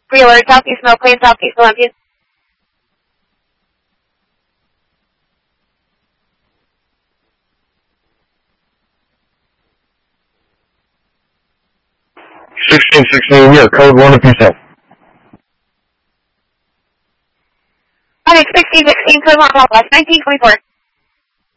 Pre-alert, southeast no plane, southeast Olympian. Here, code 1 to PSAP. Okay, 1616, code 1, left 1924.